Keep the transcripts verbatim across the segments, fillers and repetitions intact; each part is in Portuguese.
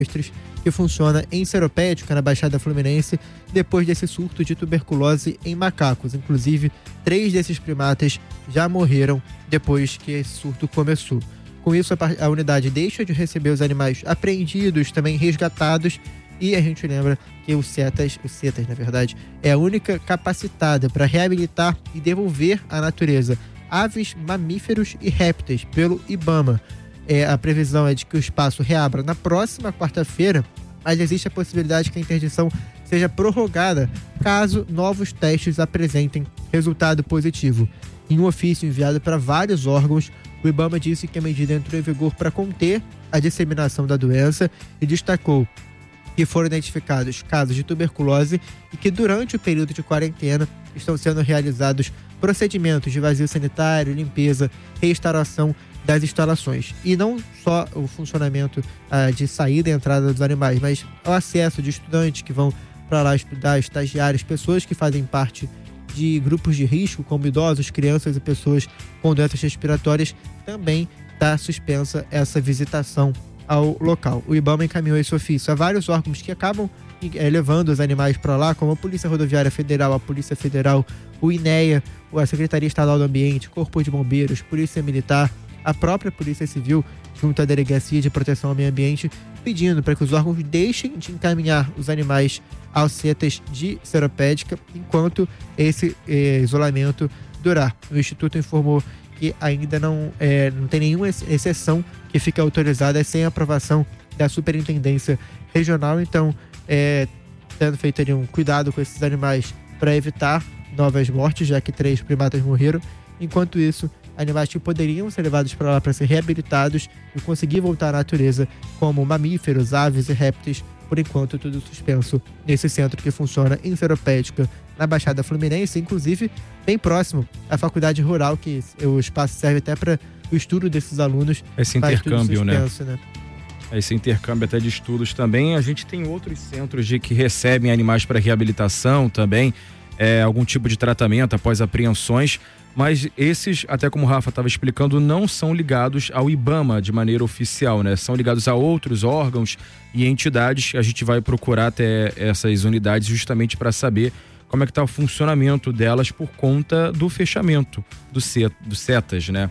que funciona em Seropédica, na Baixada Fluminense, depois desse surto de tuberculose em macacos. Inclusive, três desses primatas já morreram depois que esse surto começou. Com isso, a unidade deixa de receber os animais apreendidos, também resgatados, e a gente lembra que o CETAS, o CETAS, na verdade, é a única capacitada para reabilitar e devolver à natureza aves, mamíferos e répteis pelo IBAMA. É, a previsão é de que o espaço reabra na próxima quarta-feira, mas existe a possibilidade que a interdição seja prorrogada caso novos testes apresentem resultado positivo. Em um ofício enviado para vários órgãos, o IBAMA disse que a medida entrou em vigor para conter a disseminação da doença e destacou que foram identificados casos de tuberculose e que durante o período de quarentena estão sendo realizados procedimentos de vazio sanitário, limpeza, restauração das instalações. E não só o funcionamento ah, de saída e entrada dos animais, mas o acesso de estudantes que vão para lá estudar, estagiários, pessoas que fazem parte de grupos de risco, como idosos, crianças e pessoas com doenças respiratórias, também está suspensa essa visitação ao local. O IBAMA encaminhou esse ofício a vários órgãos que acabam é, levando os animais para lá, como a Polícia Rodoviária Federal, a Polícia Federal, o INEA, a Secretaria Estadual do Ambiente, Corpo de Bombeiros, Polícia Militar, a própria Polícia Civil, junto à Delegacia de Proteção ao Meio Ambiente, pedindo para que os órgãos deixem de encaminhar os animais aos CETAS de Seropédica enquanto esse eh, isolamento durar. O Instituto informou que ainda não, é, não tem nenhuma exceção que fica autorizada sem aprovação da Superintendência Regional. Então, é, tendo feito ali um cuidado com esses animais para evitar novas mortes, já que três primatas morreram. Enquanto isso, animais que poderiam ser levados para lá para ser reabilitados e conseguir voltar à natureza, como mamíferos, aves e répteis, por enquanto tudo suspenso nesse centro que funciona em Seropédica, na Baixada Fluminense, inclusive bem próximo à Faculdade Rural, que o espaço serve até para o estudo desses alunos. Esse intercâmbio, suspenso, né? né? Esse intercâmbio até de estudos também. A gente tem outros centros de que recebem animais para reabilitação também, é, algum tipo de tratamento após apreensões, mas esses, até como o Rafa estava explicando, não são ligados ao IBAMA de maneira oficial, né? São ligados a outros órgãos e entidades. A gente vai procurar até essas unidades justamente para saber como é que está o funcionamento delas por conta do fechamento do, cet, do CETAS, né?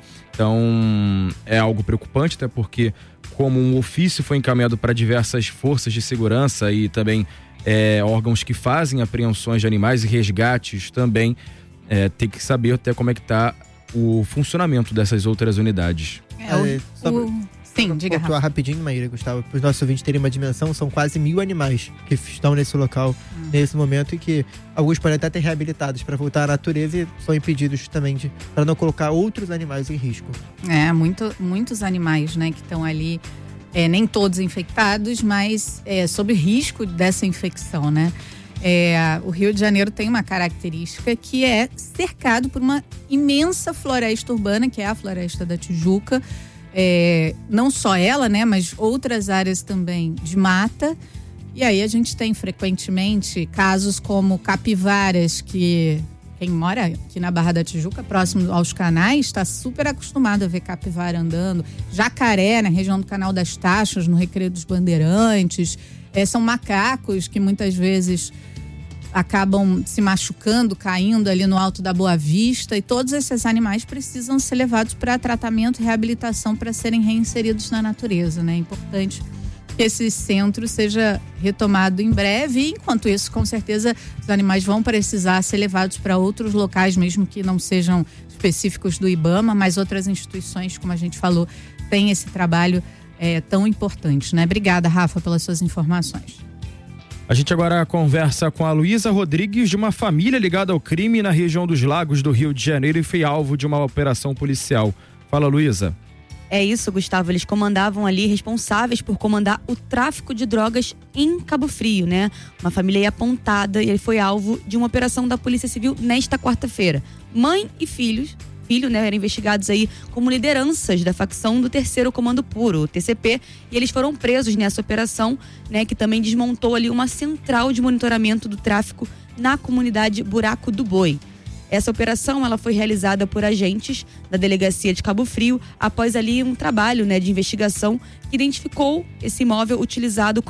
Então, é algo preocupante, até porque, como um ofício foi encaminhado para diversas forças de segurança e também é, órgãos que fazem apreensões de animais e resgates também, é, tem que saber até como é que está o funcionamento dessas outras unidades. É, o, é, só o... Sim, diga, Rafa. rapidinho, Maíra, Gustavo, para os nossos ouvintes terem uma dimensão, são quase mil animais que estão nesse local, hum. nesse momento, e que alguns podem até ter reabilitados para voltar à natureza e são impedidos justamente para não colocar outros animais em risco. É, muito, muitos animais, né, que estão ali, é, nem todos infectados, mas é, sob risco dessa infecção, né? É, o Rio de Janeiro tem uma característica que é cercado por uma imensa floresta urbana, que é a Floresta da Tijuca. É, não só ela, né, mas outras áreas também de mata. E aí a gente tem frequentemente casos como capivaras, que quem mora aqui na Barra da Tijuca, próximo aos canais, está super acostumado a ver capivara andando. Jacaré, na região do Canal das Taxas, no Recreio dos Bandeirantes. É, são macacos que muitas vezes acabam se machucando, caindo ali no Alto da Boa Vista, e todos esses animais precisam ser levados para tratamento e reabilitação para serem reinseridos na natureza, né? É importante que esse centro seja retomado em breve, e enquanto isso, com certeza, os animais vão precisar ser levados para outros locais, mesmo que não sejam específicos do IBAMA, mas outras instituições, como a gente falou, têm esse trabalho é, tão importante, né? Obrigada, Rafa, pelas suas informações. A gente agora conversa com a Luísa Rodrigues, de uma família ligada ao crime na região dos Lagos do Rio de Janeiro e foi alvo de uma operação policial. Fala, Luísa. É isso, Gustavo. Eles comandavam ali, responsáveis por comandar o tráfico de drogas em Cabo Frio, né? Uma família aí apontada, e ele foi alvo de uma operação da Polícia Civil nesta quarta-feira. Mãe e filhos, filho, né, eram investigados aí como lideranças da facção do Terceiro Comando Puro, o T C P, e eles foram presos nessa operação, né, que também desmontou ali uma central de monitoramento do tráfico na comunidade Buraco do Boi. Essa operação ela foi realizada por agentes da delegacia de Cabo Frio após ali um trabalho, né, de investigação que identificou esse imóvel utilizado